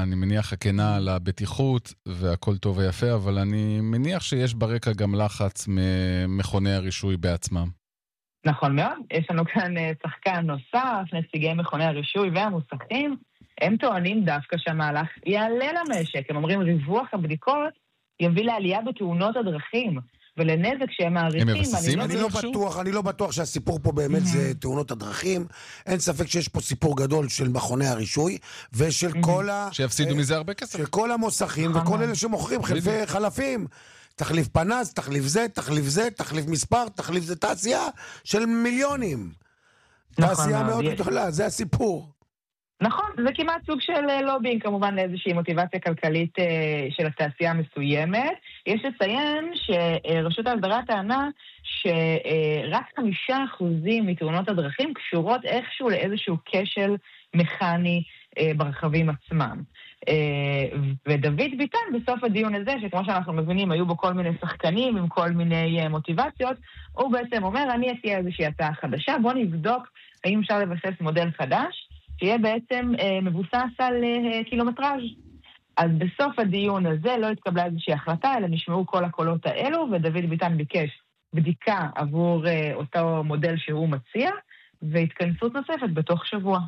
אני מניח הכנה על הבטיחות והכל טוב ויפה, אבל אני מניח שיש ברקע גם לחץ ממכוני הרישוי בעצמם. נכון מאוד, יש לנו כאן שחקן נוסף, נציגי מכוני הרישוי והמוסכים, הם טוענים דווקא שהמהלך יעלה למשק, הם אומרים ריווח הבדיקות יביא לעלייה בתאונות הדרכים, ולנזק שהם מעריכים. הם מבססים את זה? אני לא בטוח שהסיפור פה באמת זה תאונות הדרכים, אין ספק שיש פה סיפור גדול של מכוני הרישוי, ושל כל שיפסידו מזה הרבה כסף. של כל המוסכים וכל אלה שמוכרים חלפים. תחליף פנס, תחליף זה, תחליף זה, תחליף מספר, תחליף זה, תעשייה של מיליונים. תעשייה מאוד גדולה, זה הסיפור. נכון, זה כמעט סוג של לובינג, כמובן לאיזושהי מוטיבציה כלכלית של התעשייה המסוימת. יש לציין שרשות ההסדרה טענה שרק 5% מתאונות הדרכים קשורות איכשהו לאיזשהו כשל מכני ברכבים עצמם. ודוד ביטן בסוף הדיון הזה, שכמו שאנחנו מבינים היו בו כל מיני שחקנים עם כל מיני מוטיבציות, הוא בעצם אומר, אני אציע איזושהי הצעה חדשה, בוא נבדוק האם אפשר לבסס מודל חדש, שיהיה בעצם מבוסס על קילומטראז'. אז בסוף הדיון הזה לא התקבלה איזושהי החלטה, אלא נשמעו כל הקולות האלו, ודוד ביטן ביקש בדיקה עבור אותו מודל שהוא מציע, והתכנסות נוספת בתוך שבוע.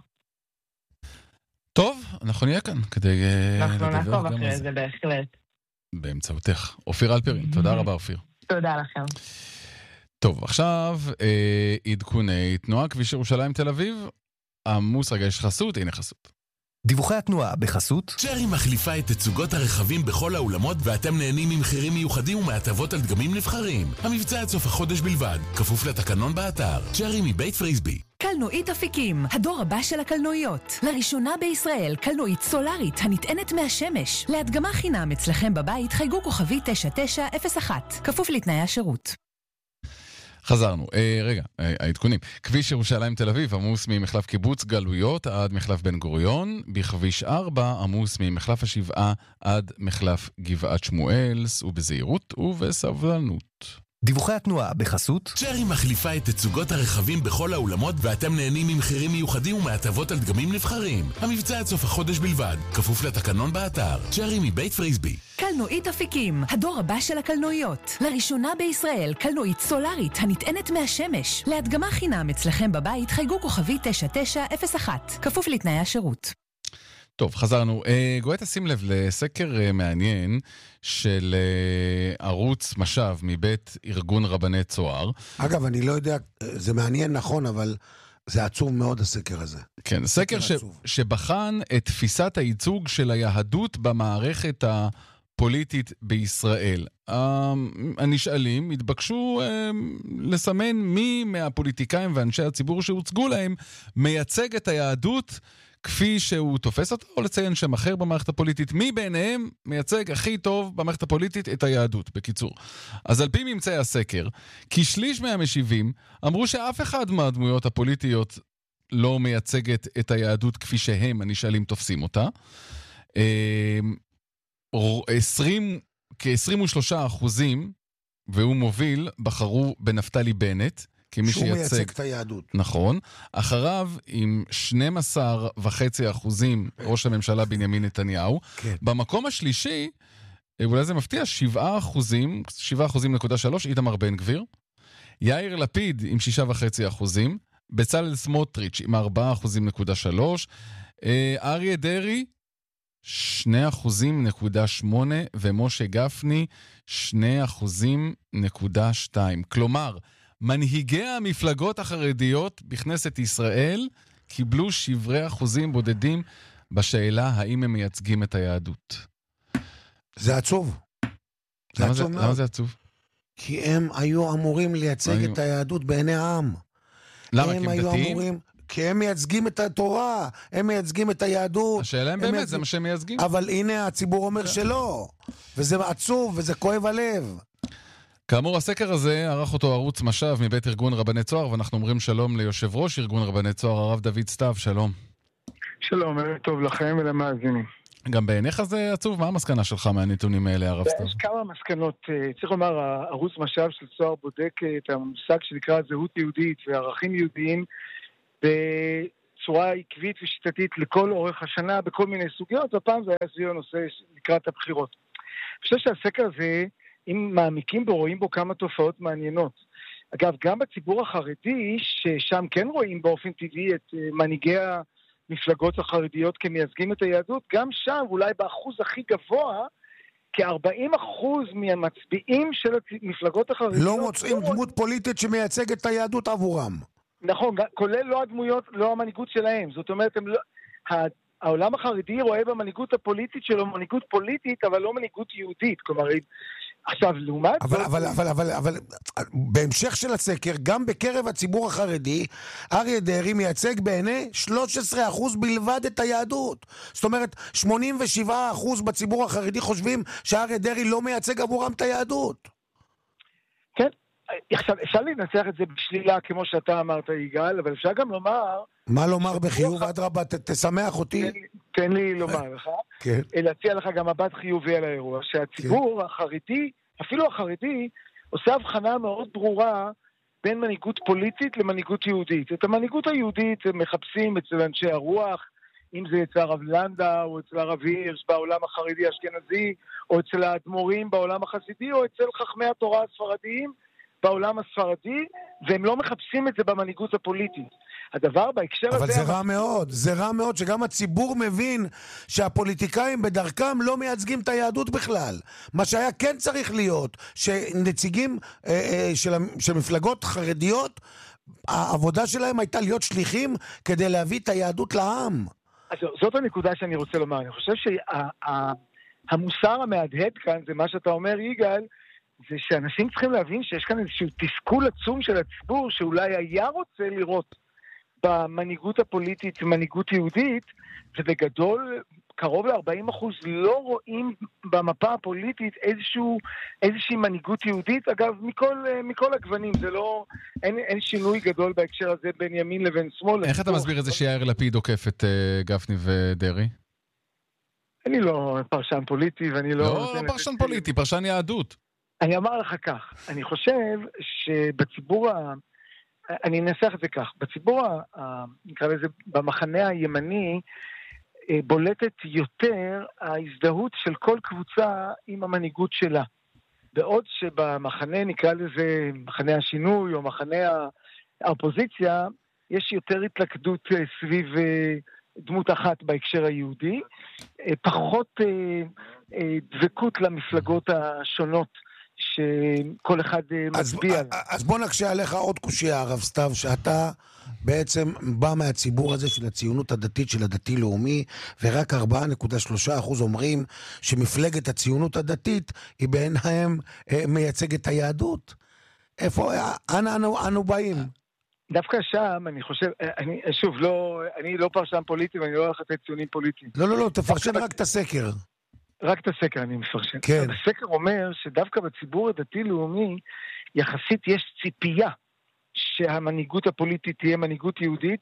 טוב, אנחנו נהיה כאן כדי אנחנו נעקוב אחרי זה בהחלט. באמצעותך. אופיר אלפרין, תודה רבה אופיר. תודה לכם. טוב, עכשיו עדכוני תנועה, כביש ירושלים תל אביב, עמוס, רגע, יש חסות, הנה חסות. דיווחי התנועה בחסות צ'רי מחליפה את תצוגות הרכבים בכל האולמות ואתם נהנים ממחירים מיוחדים ומהטבות על דגמים נבחרים. המבצע עד סוף החודש בלבד, כפוף לתקנון באתר. צ'רי מבית פריסבי. קלנועית אפיקים, הדור הבא של הקלנועיות. לראשונה בישראל, קלנועית סולארית הנטענת מהשמש. להדגמה חינם אצלכם בבית, חייגו כוכבי 9901, כפוף לתנאי השירות. חזרנו, רגע, העדכונים. כביש ירושלים תל אביב עמוס ממחלף קיבוץ גלויות עד מחלף בן גוריון, בכביש 4 עמוס ממחלף השבעה עד מחלף גבעת שמואל, סעו בזהירות ובסבלנות. דיווחי התנועה בחסות צ'רי מחליפה את תצוגות הרכבים בכל האולמות ואתם נהנים ממחירים מיוחדים ומהטבות על דגמים נבחרים. המבצע עד סוף החודש בלבד, כפוף לתקנון באתר. צ'רי מבית פריסבי. קלנועית אפיקים, הדור הבא של הקלנועיות. לראשונה בישראל, קלנועית סולארית הנטענת מהשמש. להדגמה חינם אצלכם בבית, חייגו כוכבי 9901, כפוף לתנאי השירות. טוב, חזרנו. גואטה, שים לב לסקר מעניין של ערוץ משב מבית ארגון רבני צוהר. אגב, אני לא יודע, זה מעניין נכון, אבל זה עצוב מאוד הסקר הזה. כן, סקר שבחן את תפיסת הייצוג של היהדות במערכת הפוליטית בישראל. הנשאלים התבקשו לסמן מי מהפוליטיקאים ואנשי הציבור שהוצגו להם מייצג את היהדות כפי שהוא תופס אותו, או לציין שם אחר במערכת הפוליטית, מי ביניהם מייצג הכי טוב במערכת הפוליטית את היהדות, בקיצור. אז על פי ממצאי הסקר, כשליש מהמשיבים אמרו שאף אחד מהדמויות הפוליטיות לא מייצגת את היהדות כפי שהם, הנשאלים, תופסים אותה. כ-23%, והוא מוביל, בחרו בנפתלי בנט, כמי שהוא שייצג, מייצג את היהדות. נכון. אחריו, עם 12.5%, ראש הממשלה בנימין נתניהו. כן. במקום השלישי, אולי זה מפתיע, 7.3%, איתמר בן גביר. יאיר לפיד עם 6.5%, בצלאל סמוטריץ' עם 4.3%, אריה דרעי 2.8%, ומשה גפני 2.2%. כלומר, מנהיגי המפלגות החרדיות בכנסת ישראל קיבלו 7% בודדים בשאלה האם הם מייצגים את היהדות. זה עצוב. למה זה עצוב? כי הם היו אמורים לייצג את היהדות בעיני העם. למה? כי הם דתיים? כי הם מייצגים את התורה, הם מייצגים את היהדות. השאלה הם באמת, זה מה שהם מייצגים. אבל הנה הציבור אומר שלא. וזה עצוב, וזה כואב הלב. כאמור, הסקר הזה ערך אותו ערוץ משב מבית ארגון רבני צוהר, ואנחנו אומרים שלום ליושב ראש ארגון רבני צוהר, הרב דוד סתיו, שלום. שלום, טוב לכם ולמאזינים. גם בעיניך זה עצוב? מה המסקנה שלך מהנתונים האלה, הרב סתיו? יש כמה מסקנות. צריך לומר, ערוץ משב של צוהר בודק את המושג שנקרא זהות יהודית וערכים יהודיים בצורה עקבית ושיטתית לכל אורך השנה בכל מיני סוגיות, הפעם זה היה סביב הנושא לקראת הבחירות. אני חושב שהסקר הזה, אם מעמיקים בו, רואים בו כמה תופעות מעניינות. אגב, גם בציבור החרדי, ששם כן רואים באופן טבעי את מנהיגי המפלגות החרדיות כמייצגים את היהדות, גם שם, אולי באחוז הכי גבוה, כ-40% מהמצביעים של המפלגות החרדיות לא מוצאים דמות פוליטית שמייצגת את היהדות עבורם. נכון, כולל לא הדמויות, לא המנהיגות שלהם. זאת אומרת, העולם החרדי רואה במנהיגות הפוליטית שלו מנהיגות פוליטית, אבל לא מנהיגות יהודית. כלומר, עכשיו, לעומת... אבל בהמשך של הסקר, גם בקרב הציבור החרדי, אריה דרעי מייצג בעיני 13% בלבד את היהדות. זאת אומרת, 87% בציבור החרדי חושבים שאריה דרעי לא מייצג עבורם את היהדות. כן, עכשיו, אפשר לנסח את זה בשלילה, כמו שאתה אמרת, יגאל, אבל אפשר גם לומר... מה לומר בחיוב? אדרבה, תשמח אותי. תן לי לומר לך. כן. להציע לך גם מבט חיובי על האירוע, שהציבור החרדי, אפילו החרדי, עושה הבחנה מאוד ברורה בין מנהיגות פוליטית למנהיגות יהודית. את המנהיגות היהודית הם מחפשים אצל אנשי הרוח, אם זה אצל הרב לנדה, או אצל הרב הירש בעולם החרדי האשכנזי, או אצל האדמו"רים בעולם החסידי, או אצל חכמי התורה הספרדיים בעולם הספרדי, והם לא מחפשים את זה במנהיגות הפוליטית. הדבר בהקשר הזה... אבל זה רע מאוד, זה רע מאוד שגם הציבור מבין שהפוליטיקאים בדרכם לא מייצגים את היהדות בכלל. מה שהיה כן צריך להיות, שנציגים של מפלגות חרדיות, העבודה שלהם הייתה להיות שליחים כדי להביא את היהדות לעם. אז זאת הנקודה שאני רוצה לומר. אני חושב שהמוסר המהדהד כאן, זה מה שאתה אומר, יגאל, זה שאנשים צריכים להבין שיש כאן איזשהו תסכול עצום של הציבור, שאולי היה רוצה לראות במנהיגות הפוליטית, מנהיגות יהודית, ובגדול, קרוב ל-40% לא רואים במפה הפוליטית איזושהי מנהיגות יהודית, אגב, מכל הגוונים, זה לא, אין שינוי גדול בהקשר הזה בין ימין לבין שמאל. איך אתה מסביר את זה שיאיר לפיד עוקף את גפני ודרעי? אני לא פרשן פוליטי, ואני לא... לא פרשן פוליטי, פרשן יהדות. אני אמר לך כך, אני חושב שבציבור אני אנסח את זה כך, בציבור, נקרא לזה, במחנה הימני, בולטת יותר ההזדהות של כל קבוצה עם המנהיגות שלה. בעוד שבמחנה, נקרא לזה, מחנה השינוי או מחנה האופוזיציה, יש יותר התלכדות סביב דמות אחת בהקשר היהודי, פחות דבקות למפלגות השונות, שכל אחד מצביע. אז בוא נקשה עליך עוד קושיה, הרב סתיו, שאתה בעצם בא מהציבור הזה של הציונות הדתית, של הדתי-לאומי, ורק 4.3% אומרים שמפלגת הציונות הדתית היא בעיניהם מייצגת היהדות. איפה, אנו באים? דווקא שם, אני חושב, אני לא פרשן פוליטי, ואני לא הולך לתת ציונים פוליטיים. לא, תפרשן רק את הסקר. רק את הסקר אני מפרשן. כן. הסקר אומר שדווקא בציבור הדתי-לאומי יחסית יש ציפייה שהמנהיגות הפוליטית תהיה מנהיגות יהודית,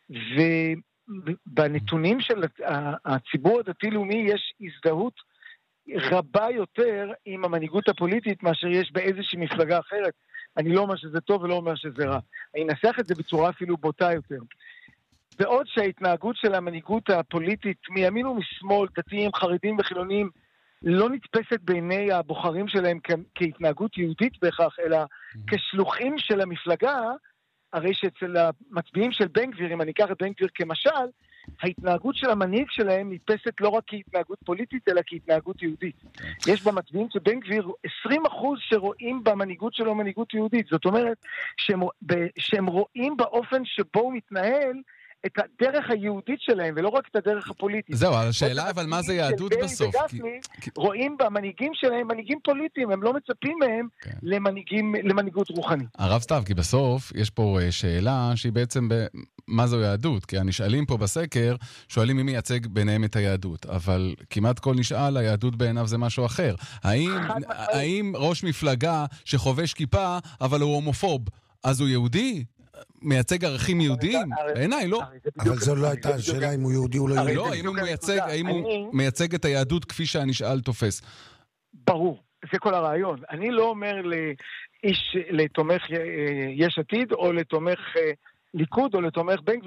ובנתונים של הציבור הדתי-לאומי יש הזדהות רבה יותר עם המנהיגות הפוליטית מאשר יש באיזושהי מפלגה אחרת. אני לא אומר שזה טוב ולא אומר שזה רע. אני אנסח את זה בצורה אפילו בוטה יותר. בעוד שההתנהגות של המנהיגות הפוליטית מימין ומשמאל, דתיים, חרדים וחילונים, לא נתפסת בעיני הבוחרים שלהם כהתנהגות יהודית בהכרח, אלא כשלוחים של המפלגה, הרי שאצל המצביעים של בן גביר, אם אני אקח את בן גביר כמשל, ההתנהגות של המנהיג שלהם נתפסת לא רק כהתנהגות פוליטית, אלא כהתנהגות יהודית. יש במצביעים של בן גביר 20% שרואים במנהיגות שלו מנהיגות יהודית. זאת אומרת, שהם רואים באופן שבו הוא מתנהל, את הדרך היהודית שלהם, ולא רק את הדרך הפוליטית. זהו, השאלה אבל מה זה יהדות בסוף? רואים במנהיגים שלהם מנהיגים פוליטיים, הם לא מצפים מהם למנהיגות רוחנית. הרב סתיו, כי בסוף יש פה שאלה שהיא בעצם מה זו יהדות? כי הנשאלים פה בסקר שואלים מי מייצג ביניהם את היהדות, אבל כמעט כל נשאל, היהדות בעיניו זה משהו אחר. האם ראש מפלגה שחובש כיפה, אבל הוא הומופוב, אז הוא יהודי? מייצג ערכים יהודיים? בעיניי, לא. אבל זו לא הייתה השאלה אם הוא יהודי או לא יהודי. לא, האם הוא מייצג את היהדות כפי שהנשאל תופס. ברור, זה כל הרעיון. אני לא אומר לתומך יש עתיד, או לתומך ליכוד, או לתומך בן גביר,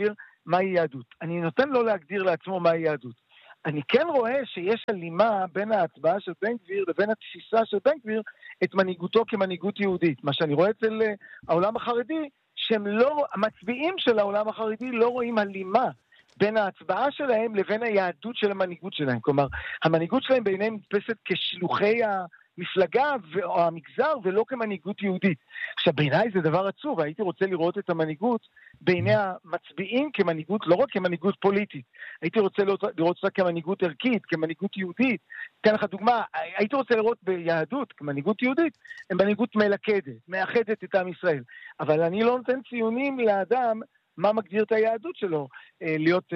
מהי יהדות. אני נותן לו להגדיר לעצמו מהי יהדות. אני כן רואה שיש הלימה בין ההצבעה של בן גביר לבין התפיסה של בן גביר את מנהיגותו כמנהיגות יהודית. מה שאני רואה אצל העולם החרדי, שהם לא, המצביעים של העולם החרדי לא רואים הלימה בין ההצבעה שלהם לבין היהדות של המנהיגות שלהם. כלומר, המנהיגות שלהם בעיניהם נתפסת כשלוחי המפלגה או המגזר ולא כמנהיגות יהודית. עכשיו, בעיניי זה דבר עצוב, הייתי רוצה לראות את המנהיגות בעיני המצביעים כמנהיגות, לא רק כמנהיגות פוליטית. הייתי רוצה לראות אותה כמנהיגות ערכית, כמנהיגות יהודית. אתן לך דוגמה, הייתי רוצה לראות ביהדות כמנהיגות יהודית, הם מנהיגות מלכדת, מאחדת את עם ישראל. אבל אני לא נותן ציונים לאדם מה מגדיר את היהדות שלו, להיות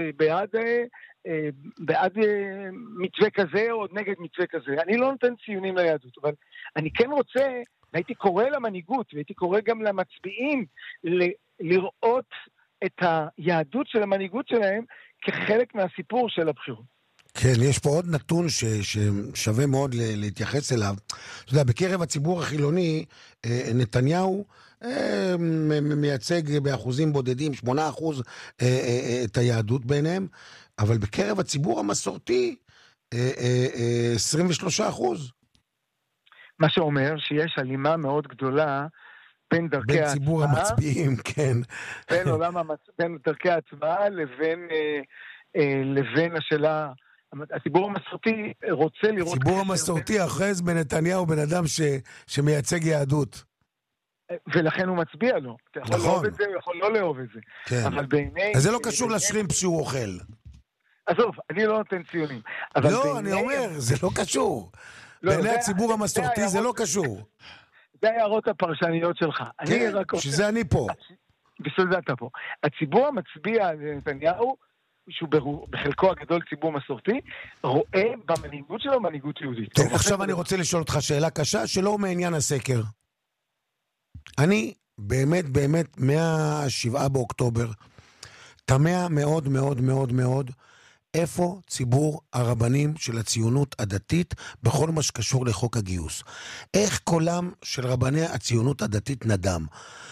בעד מתווה כזה או נגד מתווה כזה. אני לא נותן ציונים ליהדות, אבל אני כן רוצה, והייתי קורא למנהיגות, והייתי קורא גם למצביעים, לראות את היהדות של המנהיגות שלהם כחלק מהסיפור של הבחירות. כן, יש פה עוד נתון ששווה מאוד להתייחס אליו. אתה יודע, בקרב הציבור החילוני, נתניהו מייצג באחוזים בודדים, 8% את היהדות ביניהם, אבל בקרב הציבור המסורתי, 23%. מה שאומר שיש הלימה מאוד גדולה בין דרכי ההצבעה, בין ציבור המצביעים, כן. בין דרכי ההצבעה לבין השאלה, הציבור המסורתי רוצה לראות... הציבור המסורתי אחז בנתניהו בן אדם שמייצג יהדות. ולכן הוא מצביע לו. אתה יכול לאהוב את זה, הוא יכול לא לאהוב את זה. כן. אבל בעיני... אז זה לא קשור לשרימפ שהוא אוכל. עזוב, אני לא נותן ציונים. לא, אני אומר, זה לא קשור. בעיני הציבור המסורתי זה לא קשור. זה הערות הפרשניות שלך. כן, שזה אני פה. בשביל זה אתה פה. הציבור המצביע לנתניהו, שהוא בחלקו הגדול ציבור מסורתי, רואה במנהיגות שלו מנהיגות יהודית. טוב, עכשיו אני רוצה לשאול אותך שאלה קשה, שלא מעניין הסקר. אני באמת, מה-7 באוקטובר, תמה מאוד מאוד מאוד מאוד, איפה ציבור הרבנים של הציונות הדתית בכל מה שקשור לחוק הגיוס? איך קולם של רבני הציונות הדתית נדם?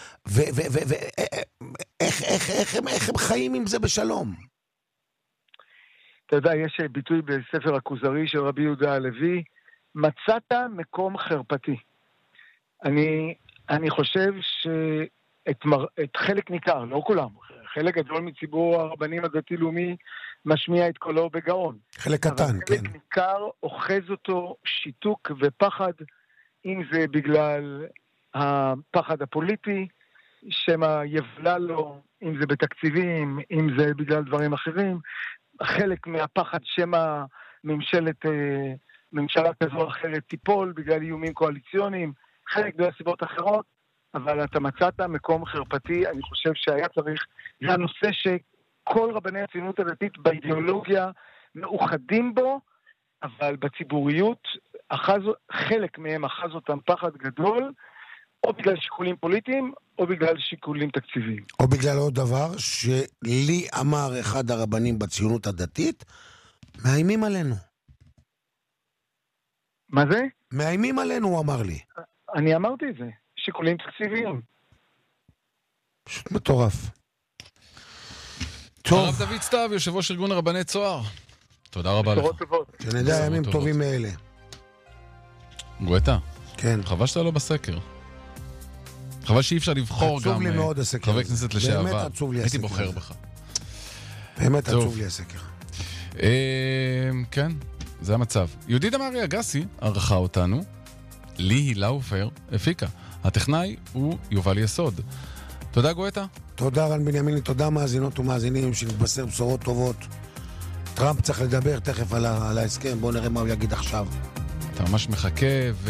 איך הם חיים עם זה בשלום? אתה יודע, יש ביטוי בספר הכוזרי של רבי יהודה הלוי, מצאת מקום חרפתי. אני חושב שאת חלק ניכר, לא כולם, חלק גדול מציבור הרבנים הדתי-לאומי משמיע את קולו בגאון. חלק קטן, כן. חלק ניכר אוחז אותו שיתוק ופחד, אם זה בגלל הפחד הפוליטי, שמה יבלה לו, אם זה בתקציבים, אם זה בגלל דברים אחרים, חלק מהפחד שמה ממשלה כזו או אחרת תיפול בגלל איומים קואליציוניים, חלק בגלל סיבות אחרות, אבל אתה מצאת מקום חרפתי, אני חושב שהיה צריך, זה הנושא שכל רבני הציונות הדתית באידיאולוגיה מאוחדים בו, אבל בציבוריות חלק מהם אחז אותם פחד גדול, או בגלל שיקולים פוליטיים, או בגלל שיקולים תקציביים. או בגלל עוד דבר שלי אמר אחד הרבנים בציונות הדתית, מאיימים עלינו. מה זה? מאיימים עלינו, הוא אמר לי. אני אמרתי את זה, שיקולים תקציביים. פשוט מטורף. הרב דוד סתיו, יושב ראש ארגון רבני צוהר. תודה רבה לך. שנדע ימים טובים מאלה. גואטה. כן. חבל שאתה לא בסקר. חבל שאי אפשר לבחור גם חבר כנסת לשעבר. באמת עצוב לי הסקר. הייתי בוחר בך. באמת עצוב לי הסקר. כן, זה המצב. יהודית אמרי אגסי ערכה אותנו. ליהי לאופר הפיקה. הטכנאי הוא יובל יסוד. תודה גואטה. תודה רן בנימיני, תודה מאזינות ומאזינים שנתבשר בשורות טובות. טראמפ צריך לדבר תכף על ההסכם, בואו נראה מה הוא יגיד עכשיו. אתה ממש מחכה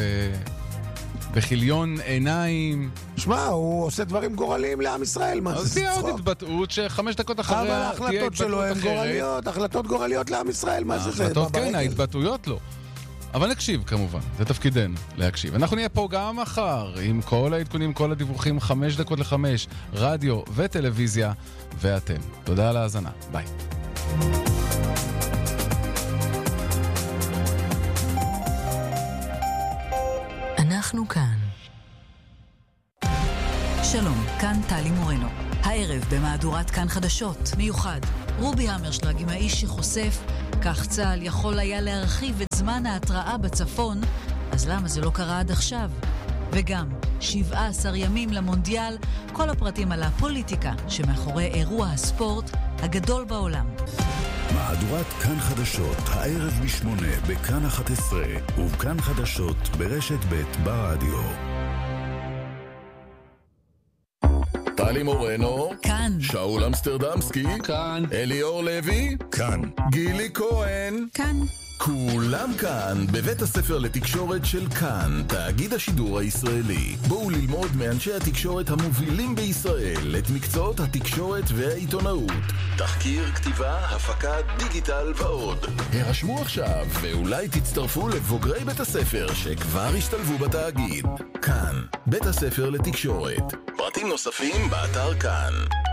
בחיליון עיניים. שמע, הוא עושה דברים גורליים לעם ישראל. אז תהיה עוד התבטאות ש5 דקות אחריה אבל ההחלטות שלו הן גורליות, החלטות גורליות לעם ישראל, מה זה? ההחלטות כן, ההתבטאויות לא. אבל נקשיב כמובן, זה תפקידנו להקשיב. אנחנו נהיה פה גם מחר עם כל העדכונים, כל הדיווחים, 4:55, רדיו וטלוויזיה, ואתם. תודה על ההאזנה, ביי. אנחנו כאן. שלום, כאן טלי מורנו. הערב במהדורת כאן חדשות. מיוחד, רובי המרשלג עם האיש שחושף, כך צה"ל יכול היה להרחיב את זמן ההתראה בצפון, אז למה זה לא קרה עד עכשיו? וגם 17 ימים למונדיאל, כל הפרטים על הפוליטיקה שמאחורי אירוע הספורט הגדול בעולם. מהדורת כאן חדשות, הערב ב8 בכאן 11 ובכאן חדשות ברשת ב' ברדיו. טלי מורנו, כאן. שאול אמסטרדמסקי, כאן. אליאור לוי, כאן. גילי כהן, כאן. כולם כאן בבית הספר לתקשורת של כאן, תאגיד השידור הישראלי. בואו ללמוד מאנשי התקשורת המובילים בישראל את מקצועות התקשורת והעיתונאות. תחקיר, כתיבה, הפקה, דיגיטל ועוד. הרשמו עכשיו ואולי תצטרפו לבוגרי בית הספר שכבר השתלבו בתאגיד. כאן, בית הספר לתקשורת. פרטים נוספים באתר כאן.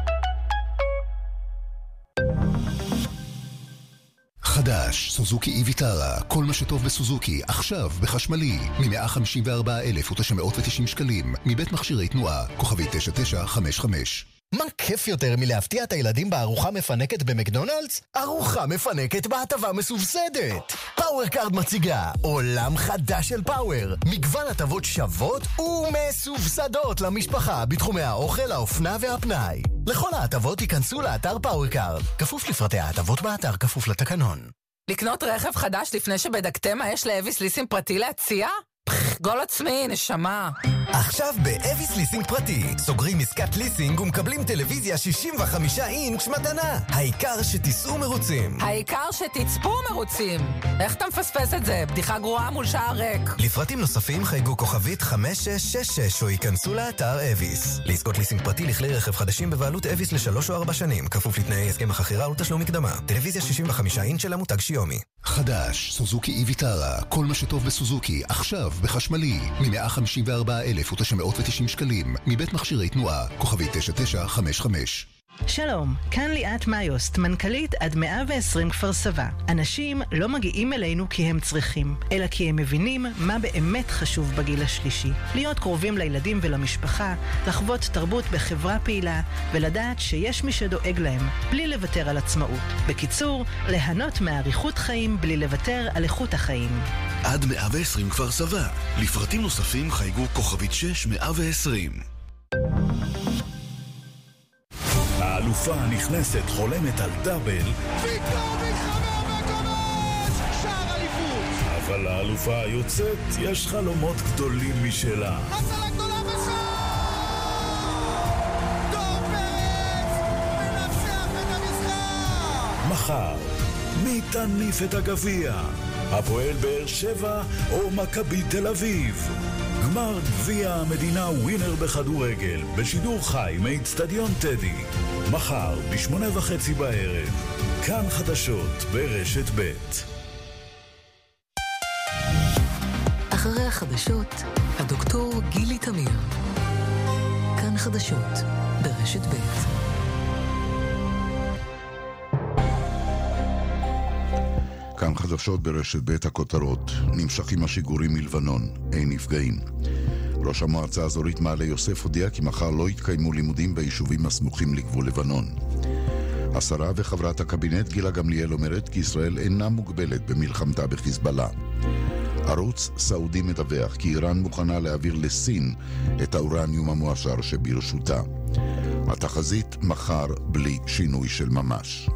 חדש, סוזוקי איביטרה, כל מה שטוב בסוזוקי, עכשיו בחשמלי, מ-154,990 שקלים, מבית מכשירי תנועה, כוכבי 9955. מה כיף יותר מלהפתיע את הילדים בארוחה מפנקת במקדונלדס? ארוחה מפנקת בהטבה מסובסדת. פאוור קארד מציגה עולם חדש של פאוור, מגוון הטבות שוות ומסובסדות למשפחה בתחומי האוכל, האופנה והפנאי. לכל ההטבות ייכנסו לאתר פאוור קארד, כפוף לפרטי ההטבות באתר, כפוף לתקנון. לקנות רכב חדש לפני שבדקתם מה יש לאביס ליסינג פרטי להציע? גול עצמי, נשמה. עכשיו באביס ליסינג פרטי סוגרים עסקת ליסינג ומקבלים טלוויזיה 65 אינץ' מתנה. העיקר שתיסעו מרוצים. העיקר שתצפו מרוצים. איך אתה מפספס את זה? בדיחה גרועה מול שער ריק. לפרטים נוספים חייגו כוכבית 5666 או ייכנסו לאתר אביס. לעסקות ליסינג פרטי לכלי רכב חדשים בבעלות אביס ל3 או 4 שנים, כפוף לתנאי הסכם החכירה ולתשלום מקדמה. טלוויזיה 65 אינץ' של המותג שיומי. חדש, סוזוקי איביטרה, כל מה שטוב בסוזוקי, עכשיו בחשמלי, מ-154,990 שקלים, מבית מכשירי תנועה, כוכבי 9955. שלום, כאן ליאת מאיוסט, מנכ"לית עד 120 כפר סבא. אנשים לא מגיעים אלינו כי הם צריכים, אלא כי הם מבינים מה באמת חשוב בגיל השלישי. להיות קרובים לילדים ולמשפחה, לחוות תרבות בחברה פעילה, ולדעת שיש מי שדואג להם, בלי לוותר על עצמאות. בקיצור, ליהנות מאריכות חיים בלי לוותר על איכות החיים. עד 120 כפר סבא. לפרטים נוספים חייגו כוכבית 6120. האלופה הנכנסת חולמת על דאבל, פתאום מתחבר וכובש! שער אליפות! אבל האלופה היוצאת יש חלומות גדולים משלה. הצלה גדולה בשער! דור פרץ מנצח את המשחק! מחר, מי תניף את הגביע? הפועל באר שבע או מכבי תל אביב? גמר גביע המדינה ווינר בכדורגל בשידור חי מאצטדיון טדי, מחר ב8:30 בערב. כאן חדשות ברשת ב'. אחרי החדשות, הדוקטור גילי תמיר. כאן חדשות ברשת ב'. כאן חדשות ברשת ב', הכותרות. נמשכים השיגורים מלבנון, אין נפגעים. ראש המועצה האזורית מעלה יוסף הודיע כי מחר לא יתקיימו לימודים ביישובים הסמוכים לגבול לבנון. השרה וחברת הקבינט גילה גמליאל אומרת כי ישראל אינה מוגבלת במלחמתה בחיזבאללה. ערוץ סעודי מדווח כי איראן מוכנה להעביר לסין את האורניום המועשר שברשותה. התחזית מחר בלי שינוי של ממש.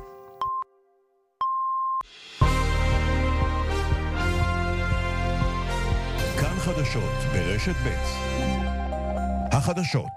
כאן חדשות ברשת ב'. החדשות.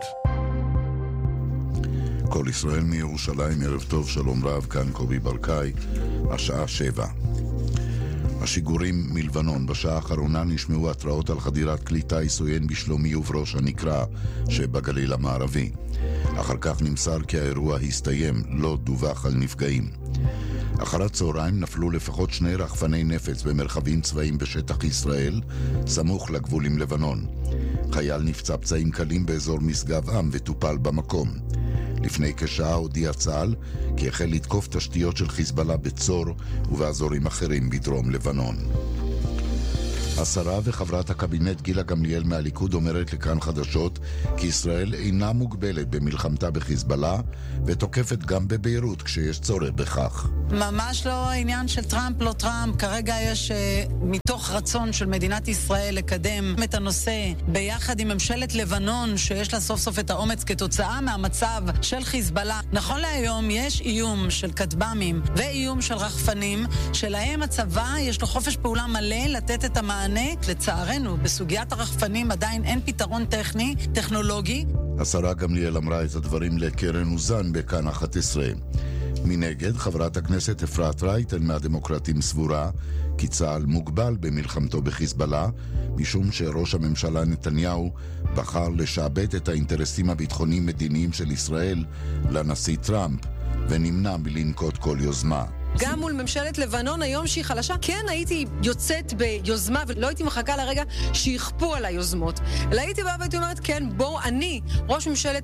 כל ישראל מירושלים, ערב טוב, שלום רב, כאן קובי ברקאי, השעה 7. השיגורים מלבנון. בשעה האחרונה נשמעו התראות על חדירת כלי טיס עוין בשלומי ובראש הנקרה שבגליל המערבי. אחר כך נמסר כי האירוע הסתיים, לא דווח על נפגעים. אחר הצהריים נפלו לפחות 2 רחפני נפץ במרחבים צבאיים בשטח ישראל, סמוך לגבול עם לבנון. חייל נפצע פצעים קלים באזור משגב עם וטופל במקום. לפני כשעה הודיע צה"ל כי החל לתקוף תשתיות של חיזבאללה בצור ובאזורים אחרים בדרום לבנון. השרה וחברת הקבינט גילה גמליאל מהליכוד אומרת לכאן חדשות כי ישראל אינה מוגבלת במלחמתה בחיזבאללה ותוקפת גם בביירות כשיש צורך בכך. ממש לא העניין של טראמפ לא טראמפ, כרגע יש מתוך רצון של מדינת ישראל לקדם את הנושא ביחד עם ממשלת לבנון שיש לה סוף סוף את האומץ כתוצאה מהמצב של חיזבאללה. נכון להיום יש איום של כטב"מים ואיום של רחפנים שלהם הצבא יש לו חופש פעולה מלא לתת את המענה. לצערנו, בסוגיית הרחפנים עדיין אין פתרון טכנולוגי. השרה גמליאל אמרה את הדברים לקרן אוזן בכאן 11. מנגד, חברת הכנסת אפרת רייטן מהדמוקרטים סבורה כי צה"ל מוגבל במלחמתו בחיזבאללה, משום שראש הממשלה נתניהו בחר לשעבד את האינטרסים הביטחוניים מדיניים של ישראל לנשיא טראמפ, ונמנע מלנקוט כל יוזמה. גם מול ממשלת לבנון היום שהיא חלשה, כן הייתי יוצאת ביוזמה ולא הייתי מחכה לרגע שיכפו על היוזמות. אלא הייתי באה והייתי אומרת, כן, בואו אני, ראש ממשלת